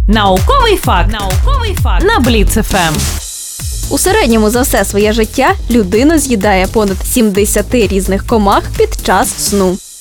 Науковий факт на Бліц ФМ. У середньому за все своє життя людина з'їдає понад 70 різних комах під час сну.